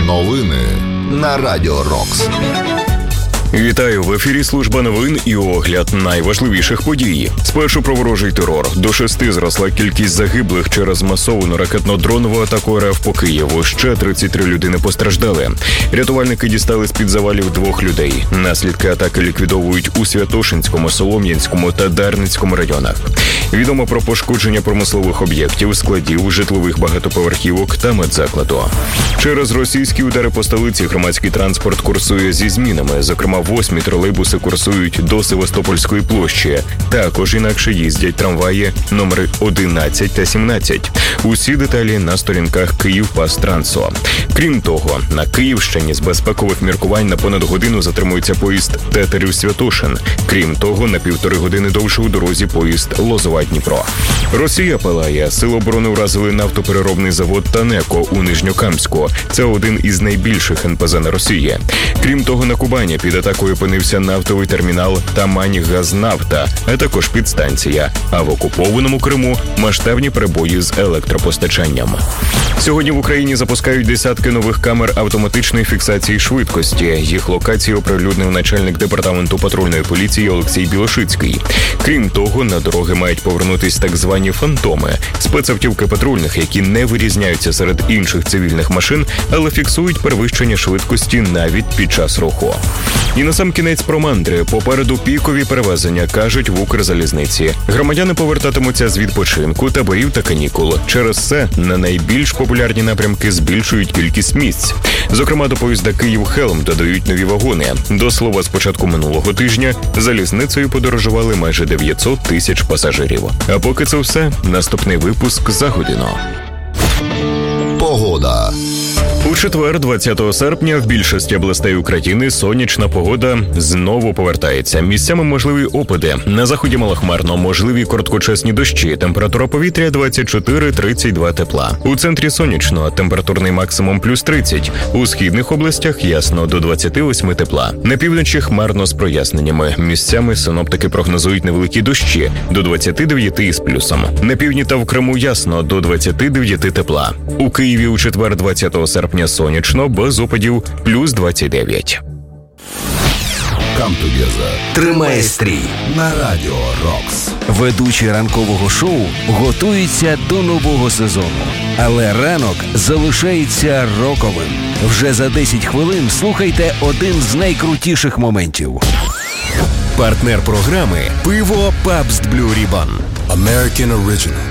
Новини на Радіо Рокс. Вітаю, в ефірі служба новин і огляд найважливіших подій. Спершу про ворожий терор. До 6 зросла кількість загиблих через масовану ракетно-дронову атаку РФ по Києву. Ще 33 людини постраждали. Рятувальники дістали з-під завалів 2 людей. Наслідки атаки ліквідовують у Святошинському, Солом'янському та Дарницькому районах. Відомо про пошкодження промислових об'єктів, складів, житлових багатоповерхівок та медзакладу. Через російські удари по столиці громадський транспорт курсує зі змінами. Зокрема, 8 тролейбуси курсують до Севастопольської площі. Також інакше їздять трамваї номери 11 та 17. Усі деталі на сторінках «Київпастрансо». Крім того, на Київщині з безпекових міркувань на понад годину затримується поїзд Тетерів-Святошин. Крім того, на 1,5 години довше у дорозі поїзд Лозова-Дніпро. Росія палає. Сили оборони вразили нафтопереробний завод «Танеко» у Нижньокамську. Це один із найбільших НПЗ на Росії. Крім того, на Кубані під атакою опинився нафтовий термінал «Тамань-Газнафта», а також підстанція. А в окупованому Криму масштабні перебої з електропостачанням. Сьогодні в Україні запускають десятки нових камер автоматичної фіксації швидкості. Їх локації оприлюднив начальник департаменту патрульної поліції Олексій Білошицький. Крім того, на дороги мають повернутись так звані «фантоми» – спецавтівки патрульних, які не вирізняються серед інших цивільних машин, але фіксують перевищення швидкості навіть під час руху. І насамкінець про мандри. Попереду пікові перевезення, кажуть в Укрзалізниці. Громадяни повертатимуться з відпочинку, таборів та канікул. Через це на найбільш популярні напрямки збільшують кількість місць. Зокрема, до поїзда Київ-Хелм додають нові вагони. До слова, з початку минулого тижня залізницею подорожували майже 900 тисяч пасажирів. А поки це все, наступний випуск за годину. Погода. У четвер, 20 серпня, в більшості областей України сонячна погода знову повертається. Місцями можливі опади. На заході малохмарно, можливі короткочасні дощі. Температура повітря 24-32 тепла. У центрі сонячно, температурний максимум плюс 30. У східних областях ясно до 28 тепла. На півночі хмарно з проясненнями. Місцями синоптики прогнозують невеликі дощі до 29 із плюсом. На півдні та в Криму ясно до 29 тепла. У Києві у четвер, 20 серпня, сонячно, без опадів, плюс 29. Come together. Тримає стрій На Радіо Рокс. Ведучі ранкового шоу готуються до нового сезону. Але ранок залишається роковим. Вже за 10 хвилин слухайте один з найкрутіших моментів. Партнер програми «Пиво Pabst Blue Ribbon». American Original.